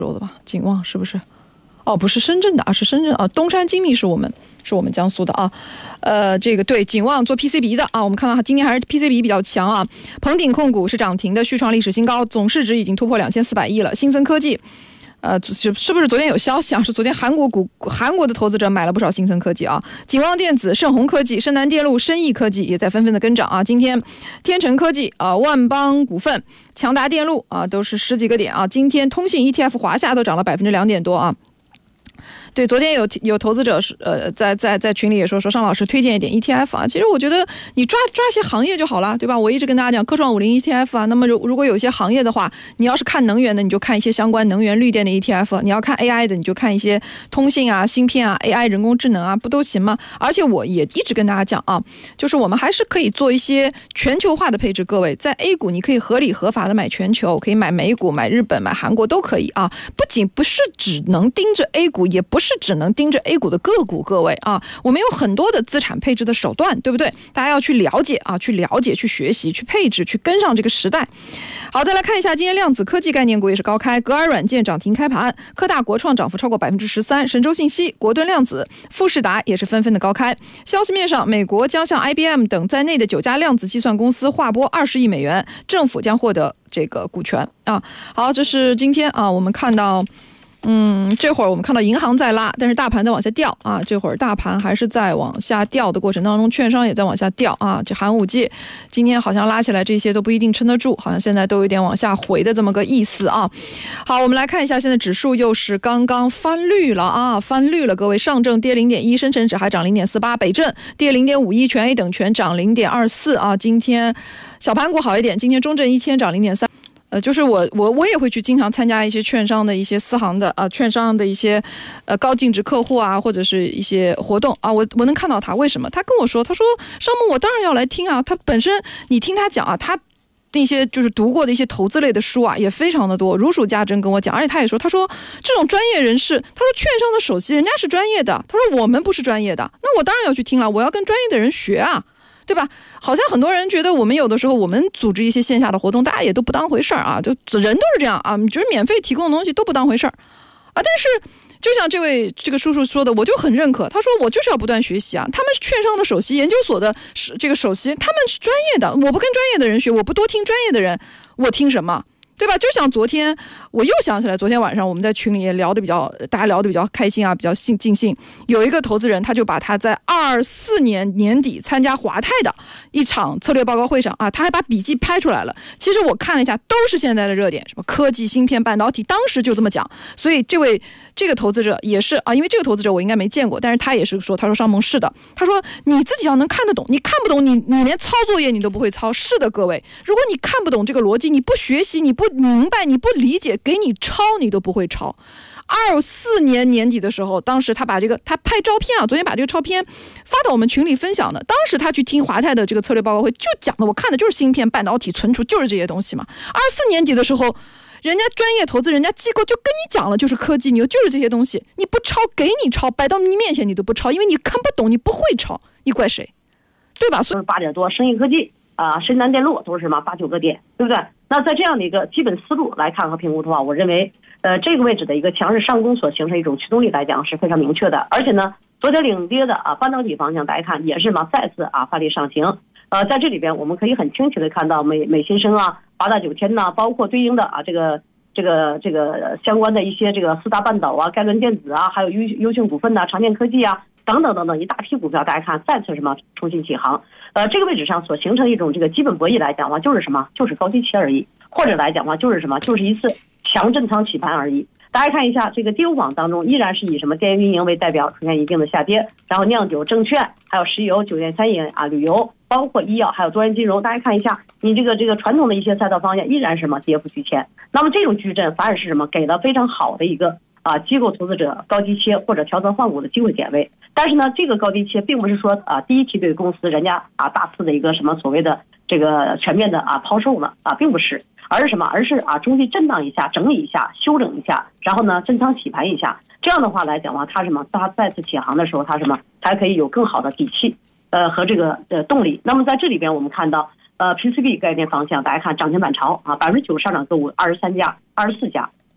州的吧？景旺是不是？哦，不是深圳的啊，是深圳啊。东山精密是我们江苏的啊。这个对，景旺做 PCB 的啊，我们看到它今年还是 PCB 比较强啊。鹏鼎控股是涨停的，续创历史新高，总市值已经突破2400亿了。新森科技。是不是昨天有消息啊？是昨天韩国的投资者买了不少新森科技啊。景旺电子、盛虹科技、深南电路、深益科技也在纷纷的跟涨啊。今天天成科技啊、万邦股份、强达电路啊都是10几个点啊。今天通信 ETF 华夏都涨了2%点多啊。对，昨天有投资者在群里也说尚老师推荐一点 ETF 啊，其实我觉得你抓一些行业就好了，对吧？我一直跟大家讲科创50 ETF 啊，那么如果有些行业的话，你要是看能源的，你就看一些相关能源绿电的 ETF， 你要看 AI 的，你就看一些通信啊、芯片啊、AI 人工智能啊，不都行吗？而且我也一直跟大家讲啊，就是我们还是可以做一些全球化的配置，各位在 A 股你可以合理合法的买全球，可以买美股、买日本、买韩国都可以啊，不是只能盯着 A 股，也不是只能盯着 A 股的个股，各位啊，我们有很多的资产配置的手段，对不对？大家要去了解啊，去学习，去配置，去跟上这个时代。好，再来看一下今天量子科技概念股也是高开，格尔软件涨停开盘，科大国创涨幅超过13%，神州信息、国盾量子、富士达也是纷纷的高开。消息面上，美国将向 IBM 等在内的9家量子计算公司划拨20亿美元，政府将获得这个股权啊。好，这是今天啊，我们看到。这会儿我们看到银行在拉，但是大盘在往下掉啊。这会儿大盘还是在往下掉的过程当中，券商也在往下掉啊。这寒武纪今天好像拉起来，这些都不一定撑得住，好像现在都有点往下回的这么个意思啊。好，我们来看一下，现在指数又是刚刚翻绿了啊，翻绿了，各位，上证跌0.1，深成指还涨0.48，北证跌0.51，全 A 等全涨0.24啊。今天小盘股好一点，今天中证1000涨0.3。就是我也会去经常参加一些券商的一些私行的券商的一些高净值客户啊，或者是一些活动啊，我能看到他为什么？他跟我说，他说商梦我当然要来听啊，他本身你听他讲啊，他那些就是读过的一些投资类的书啊，也非常的多，如数家珍跟我讲，而且他也说，他说这种专业人士，他说券商的首席人家是专业的，他说我们不是专业的，那我当然要去听了，我要跟专业的人学啊。对吧？好像很多人觉得我们有的时候我们组织一些线下的活动，大家也都不当回事儿啊，就人都是这样啊，就是免费提供的东西都不当回事儿啊。但是就像这个叔叔说的，我就很认可，他说我就是要不断学习啊。他们券商的首席、研究所的这个首席，他们是专业的，我不跟专业的人学，我不多听专业的人，我听什么？对吧？就像昨天，我又想起来，昨天晚上我们在群里也大家聊得比较开心啊，比较尽兴。有一个投资人，他就把他在24年年底参加华泰的一场策略报告会上啊，他还把笔记拍出来了。其实我看了一下，都是现在的热点，什么科技、芯片、半导体，当时就这么讲。所以这个投资者也是啊，因为这个投资者我应该没见过，但是他也是说，他说商梦是的，他说你自己要能看得懂，你看不懂，你连操作业你都不会操。是的，各位，如果你看不懂这个逻辑，你不学习，你不明白，你不理解，给你抄你都不会抄。24年年底的时候，当时他拍照片啊，昨天把这个照片发到我们群里分享的。当时他去听华泰的这个策略报告会，就讲的，我看的就是芯片、半导体、存储，就是这些东西嘛。24年底的时候，人家专业投资人家机构就跟你讲了，就是科技牛，就是这些东西，你不抄给你抄，摆到你面前你都不抄，因为你看不懂，你不会抄，你怪谁？对吧？所以 8点多，生意科技深南电路都是什么8、9个点，对不对？那在这样的一个基本思路来看和评估的话，我认为这个位置的一个强势上攻所形成一种驱动力来讲是非常明确的。而且呢，昨天领跌的半导体方向大家看也是再次发力上行。在这里边我们可以很清晰的看到美新生啊、8大9天呐，包括对应的这个相关的一些这个4大半导啊、盖伦电子啊，还有优讯股份呐、长电科技啊等等一大批股票，大家看再次重新起航。这个位置上所形成一种这个基本博弈来讲的话，就是什么？就是高低切而已，或者来讲的话就是什么？就是一次强震仓起盘而已。大家看一下这个跌幅榜当中，依然是以什么电运营为代表出现一定的下跌，然后酿酒、证券，还有石油、酒店、餐饮旅游，包括医药，还有多元金融。大家看一下，你这个传统的一些赛道方向依然是什么？跌幅居前。那么这种矩阵反而是什么？给了非常好的一个机构投资者高低切或者调整换股的机会点位。但是呢，这个高低切并不是说第一梯队公司人家大肆的一个什么所谓的这个全面的抛售了并不是，而是什么？而是中期震荡一下，整理一下，修整一下，然后呢震仓洗盘一下。这样的话来讲的话，它什么？它再次起航的时候，它什么？它可以有更好的底气和这个动力。那么在这里边我们看到PCB 概念方向，大家看涨停板潮90%上涨个股23家、24家。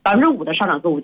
5%的上涨个股